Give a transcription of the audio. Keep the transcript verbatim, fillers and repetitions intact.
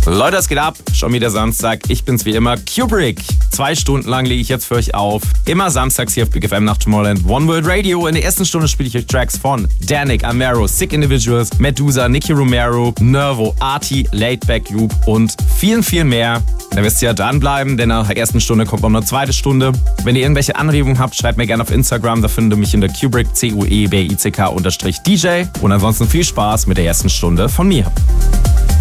Leute, es geht ab. Schon wieder Samstag. Ich bin's wie immer, Kubrick. Zwei Stunden lang lege ich jetzt für euch auf. Immer samstags hier auf Big F M nach Tomorrowland One World Radio. In der ersten Stunde spiele ich euch Tracks von Danik, Amaro, Sick Individuals, Medusa, Nicky Romero, Nervo, Arty, Laidback Group und vielen, viel mehr. Da wisst ihr ja dranbleiben, denn nach der ersten Stunde kommt noch eine zweite Stunde. Wenn ihr irgendwelche Anregungen habt, schreibt mir gerne auf Instagram. Da findet ihr mich in der Kubrick, C U E B I C K unterstrich D J. Und ansonsten viel Spaß mit der ersten Stunde von mir.